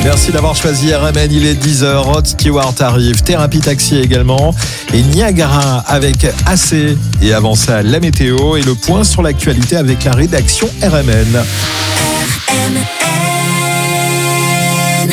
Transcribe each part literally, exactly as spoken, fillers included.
Merci d'avoir choisi R M N, il est dix heures, Rod Stewart arrive, Thérapie Taxi également, et Niagara avec A C. Et avant ça, la météo et le point sur l'actualité avec la rédaction R M N. R M N.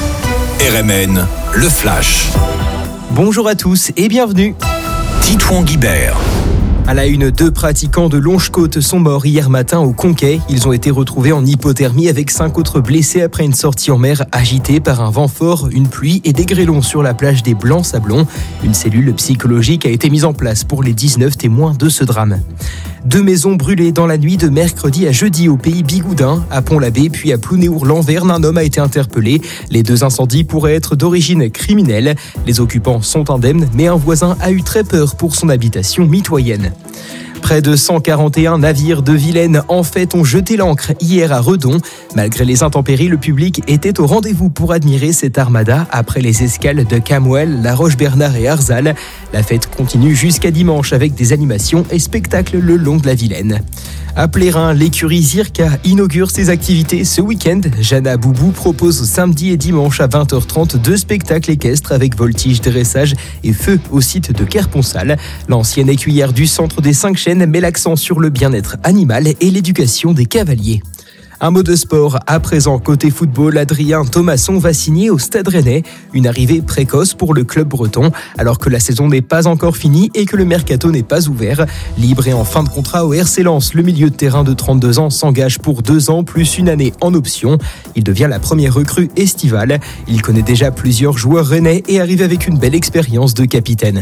R M N, le flash. Bonjour à tous et bienvenue. Titouan Guibert. À la une, deux pratiquants de Longe-Côte sont morts hier matin au Conquet. Ils ont été retrouvés en hypothermie avec cinq autres blessés après une sortie en mer agitée par un vent fort, une pluie et des grêlons sur la plage des Blancs-Sablons. Une cellule psychologique a été mise en place pour les dix-neuf témoins de ce drame. Deux maisons brûlées dans la nuit de mercredi à jeudi au pays Bigoudin, à Pont-l'Abbé puis à Plounéour-Lanverne. Un homme a été interpellé. Les deux incendies pourraient être d'origine criminelle. Les occupants sont indemnes, mais un voisin a eu très peur pour son habitation mitoyenne. Près de cent quarante et un navires de Vilaine en fête ont jeté l'ancre hier à Redon. Malgré les intempéries, le public était au rendez-vous pour admirer cette armada après les escales de Camouel, La Roche-Bernard et Arzal. La fête continue jusqu'à dimanche avec des animations et spectacles le long de la Vilaine. À Plérin, l'écurie Zirka inaugure ses activités ce week-end. Jana Boubou propose samedi et dimanche à vingt heures trente deux spectacles équestres avec voltige, dressage et feu au site de Kerponsal. L'ancienne écuyère du centre des Cinq Chênes met l'accent sur le bien-être animal et l'éducation des cavaliers. Un mot de sport à présent côté football, Adrien Thomasson va signer au Stade Rennais. Une arrivée précoce pour le club breton alors que la saison n'est pas encore finie et que le mercato n'est pas ouvert. Libre et en fin de contrat au R C Lens, le milieu de terrain de trente-deux ans s'engage pour deux ans plus une année en option. Il devient la première recrue estivale. Il connaît déjà plusieurs joueurs rennais et arrive avec une belle expérience de capitaine.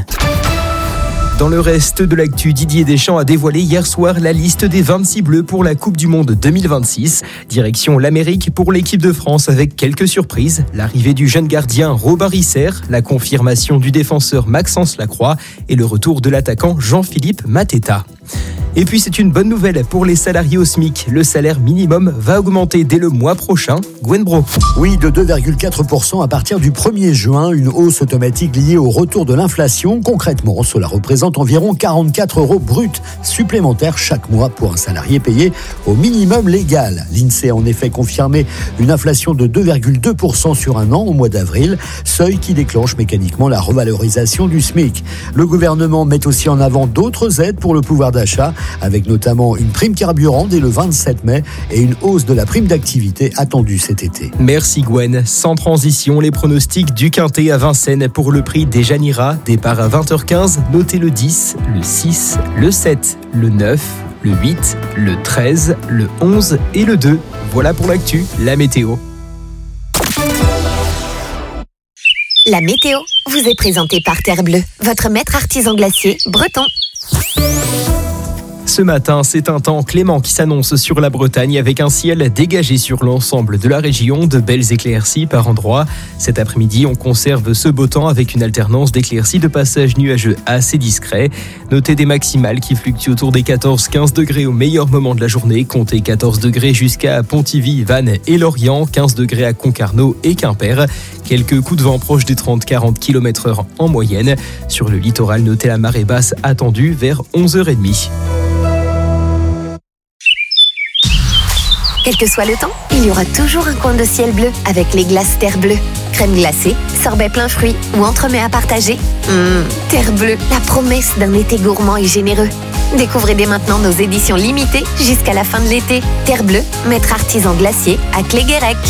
Dans le reste de l'actu, Didier Deschamps a dévoilé hier soir la liste des vingt-six Bleus pour la Coupe du Monde deux mille vingt-six. Direction l'Amérique pour l'équipe de France avec quelques surprises. L'arrivée du jeune gardien Robin Risser, la confirmation du défenseur Maxence Lacroix et le retour de l'attaquant Jean-Philippe Mateta. Et puis c'est une bonne nouvelle pour les salariés au SMIC. Le salaire minimum va augmenter dès le mois prochain. Gwen Bro. Oui, de deux virgule quatre pour cent à partir du premier juin, une hausse automatique liée au retour de l'inflation. Concrètement, cela représente environ quarante-quatre euros bruts supplémentaires chaque mois pour un salarié payé au minimum légal. L'INSEE a en effet confirmé une inflation de deux virgule deux pour cent sur un an au mois d'avril, seuil qui déclenche mécaniquement la revalorisation du SMIC. Le gouvernement met aussi en avant d'autres aides pour le pouvoir d'achat, avec notamment une prime carburant dès le vingt-sept mai et une hausse de la prime d'activité attendue cet été. Merci Gwen. Sans transition, les pronostics du Quintet à Vincennes pour le prix des Janira. Départ à vingt heures quinze, notez le dix, le six, le sept, le neuf, le huit, le treize, le onze et le deux. Voilà pour l'actu, la météo. La météo vous est présentée par Terre Bleue, votre maître artisan glacier breton. Ce matin, c'est un temps clément qui s'annonce sur la Bretagne avec un ciel dégagé sur l'ensemble de la région, de belles éclaircies par endroits. Cet après-midi, on conserve ce beau temps avec une alternance d'éclaircies de passage nuageux assez discret. Notez des maximales qui fluctuent autour des quatorze à quinze degrés au meilleur moment de la journée. Comptez quatorze degrés jusqu'à Pontivy, Vannes et Lorient, quinze degrés à Concarneau et Quimper. Quelques coups de vent proches des trente à quarante kilomètres heure en moyenne. Sur le littoral, notez la marée basse attendue vers onze heures trente. Quel que soit le temps, il y aura toujours un coin de ciel bleu avec les glaces Terre Bleue. Crème glacée, sorbet plein fruits ou entremets à partager. Mmh, Terre Bleue, la promesse d'un été gourmand et généreux. Découvrez dès maintenant nos éditions limitées jusqu'à la fin de l'été. Terre Bleue, maître artisan glacier à Cléguérec.